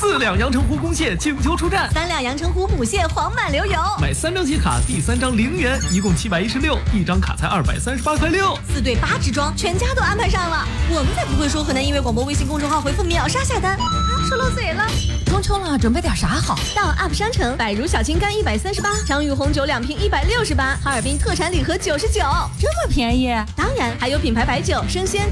4两阳澄湖公蟹请求出战 ，3两阳澄湖母蟹黄满流油。 买3张集卡，第3张0元，一共716，一张卡才238块6。 4对8支装，全家都安排上了。我们才不会说河南音乐广播微信公众号回复秒杀下单啊！说漏嘴了。 中秋了，准备点啥好？ 到 UP 商城，百如小青柑138，张裕红酒2瓶168，哈尔滨特产礼盒99， 这么便宜？ 当然还有品牌白酒、生鲜。